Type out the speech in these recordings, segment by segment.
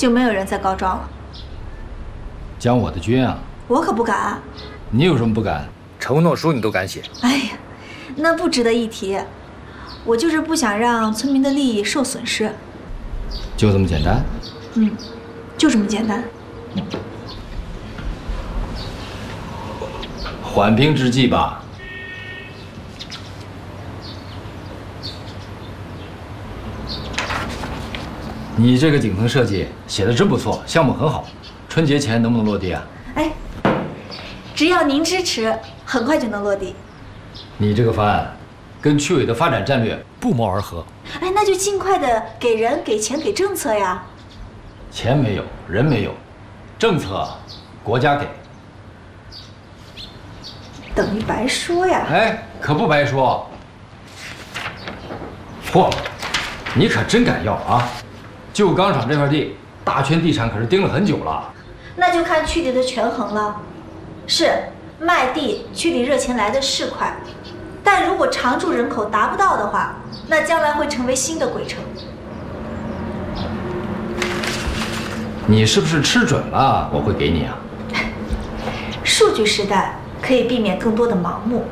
就没有人再告状了。 将我的军啊！ 我可不敢啊。 你有什么不敢？承诺书你都敢写？ 哎呀，那不值得一提。我就是不想让村民的利益受损失。 就这么简单？ 就这么简单。 缓兵之计吧。你这个顶层设计写的真不错，项目很好。春节前能不能落地啊？ 哎，只要您支持，很快就能落地。 你这个方案跟区委的发展战略不谋而合。 哎，那就尽快的给人、给钱、给政策呀。 钱没有，人没有，政策国家给， 等于白说呀。 哎，可不白说。嚯，你可真敢要啊！旧钢厂这块地，大圈地产可是盯了很久了。 那就看区里的权衡了。是卖地，区里热钱来的是快，但如果常住人口达不到的话，那将来会成为新的鬼城。 你是不是吃准了我会给你啊？ 数据时代可以避免更多的盲目。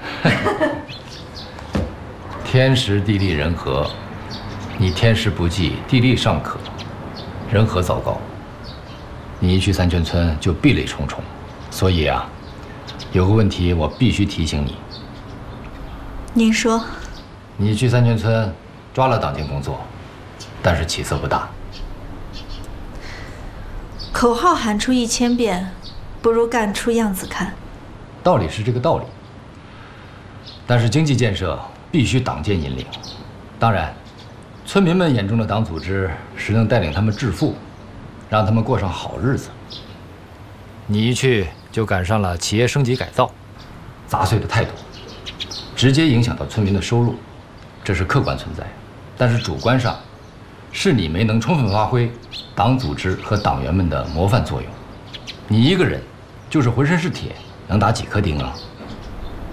天时地利人和，你天时不济，地利尚可，人和糟糕。你一去三泉村就壁垒重重，所以啊，有个问题我必须提醒你。 您说。 你去三泉村抓了党建工作，但是起色不大。 口号喊出1000遍，不如干出样子看。 道理是这个道理，但是经济建设必须党建引领。当然，村民们眼中的党组织是能带领他们致富，让他们过上好日子。你一去就赶上了企业升级改造，杂碎的太多，直接影响到村民的收入，这是客观存在。但是主观上，是你没能充分发挥党组织和党员们的模范作用。你一个人就是浑身是铁，能打几颗钉啊？